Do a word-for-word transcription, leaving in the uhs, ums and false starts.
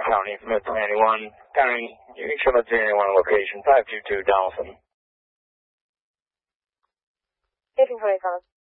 County, Smith ninety-one. County, you can show the zero one location, five two two Donaldson. eighteen twenty, Thomas.